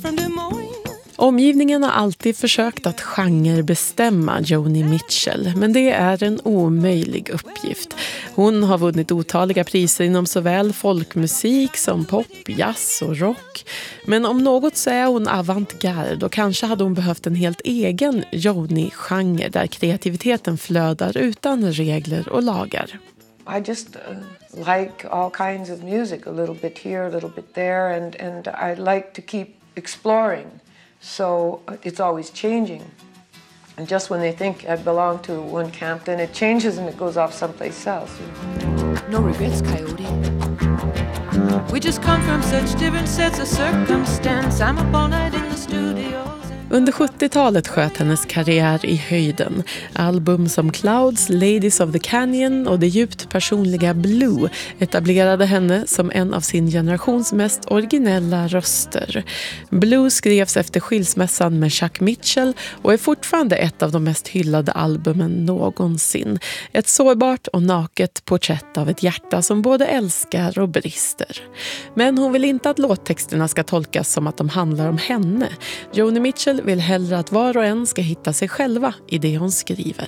Omgivningen har alltid försökt att genrebestämma Joni Mitchell, men det är en omöjlig uppgift. Hon har vunnit otaliga priser inom såväl folkmusik som pop, jazz och rock. Men om något så är hon avantgarde och kanske hade hon behövt en helt egen Joni-genre där kreativiteten flödar utan regler och lagar. I just like all kinds of music, a little bit here, a little bit there, and I like to keep exploring. So it's always changing. And just when they think I belong to one camp, then it changes and it goes off someplace else. No regrets, Coyote. We just come from such different sets of circumstance. I'm up all night in the studios. Under 70-talet sköt hennes karriär i höjden. Album som Clouds, Ladies of the Canyon och det djupt personliga Blue etablerade henne som en av sin generations mest originella röster. Blue skrevs efter skilsmässan med Chuck Mitchell och är fortfarande ett av de mest hyllade albumen någonsin. Ett sårbart och naket porträtt av ett hjärta som både älskar och brister. Men hon vill inte att låttexterna ska tolkas som att de handlar om henne. Joni Mitchell vill hellre att var och en ska hitta sig själva i det hon skriver.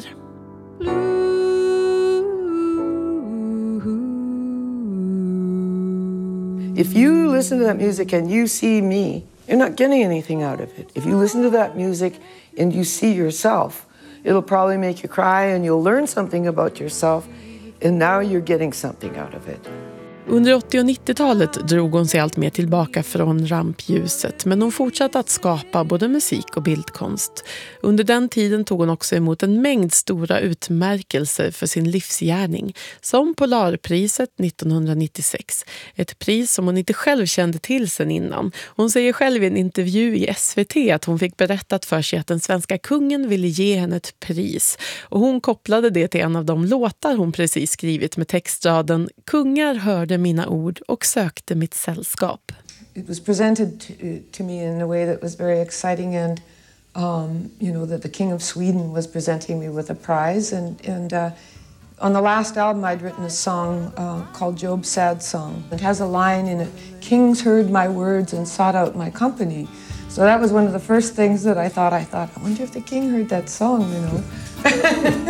If you listen to that music and you see me, you're not getting anything out of it. If you listen to that music and you see yourself, it'll probably make you cry and you'll learn something about yourself, and now you're getting something out of it. Under 80- och 90-talet drog hon sig allt mer tillbaka från rampljuset, men hon fortsatte att skapa både musik och bildkonst. Under den tiden tog hon också emot en mängd stora utmärkelser för sin livsgärning, som Polarpriset 1996, ett pris som hon inte själv kände till sen innan. Hon säger själv i en intervju i SVT att hon fick berättat för sig att den svenska kungen ville ge henne ett pris, och hon kopplade det till en av de låtar hon precis skrivit med textraden "Kungar hörde mina ord och sökte mitt sällskap." It was presented to me in a way that was very exciting, and you know, that the King of Sweden was presenting me with a prize, and on the last album I'd written a song called Job's Sad Song. It has a line in it, "Kings heard my words and sought out my company." So that was one of the first things that I thought, I wonder if the king heard that song, you know.